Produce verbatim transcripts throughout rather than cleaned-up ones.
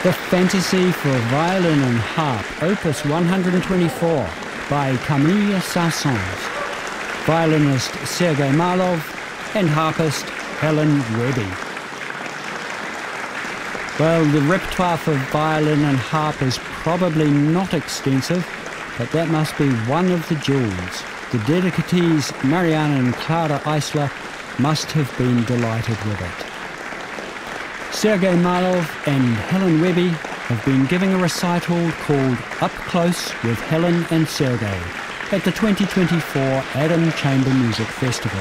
The Fantasy for Violin and Harp, Opus one hundred twenty-four, by Camille Saint-Saëns, violinist Sergei Marlov and harpist Helen Webby. Well, the repertoire for violin and harp is probably not extensive, but that must be one of the jewels. The dedicatees Marianne and Clara Eisler must have been delighted with it. Sergei Marlov and Helen Webby have been giving a recital called Up Close with Helen and Sergei at the twenty twenty-four Adam Chamber Music Festival.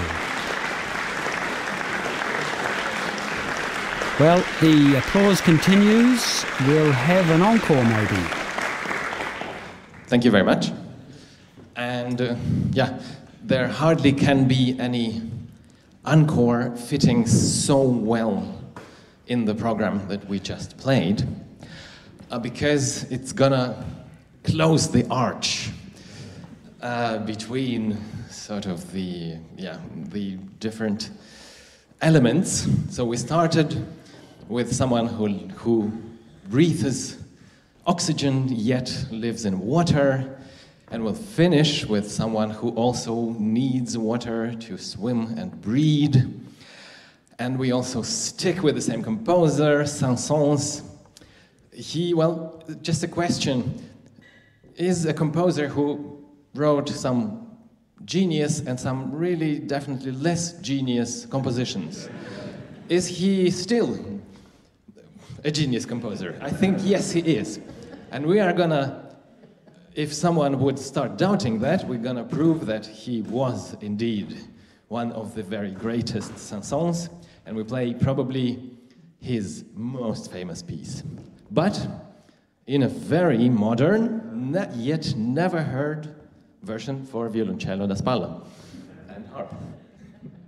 Well, the applause continues. We'll have an encore maybe. Thank you very much. And uh, yeah, there hardly can be any encore fitting so well in the program that we just played, uh, because it's gonna close the arch uh, between sort of the yeah the different elements. So we started with someone who who breathes oxygen yet lives in water, and we'll finish with someone who also needs water to swim and breed. And we also stick with the same composer, Saint-Saëns. He, well, just a question, is a composer who wrote some genius and some really definitely less genius compositions. Is he still a genius composer? I think yes, he is. And we are gonna, if someone would start doubting that, we're gonna prove that he was indeed one of the very greatest Saint-Saëns, and we play probably his most famous piece. But in a very modern, not yet never heard version for violoncello da spalla and harp.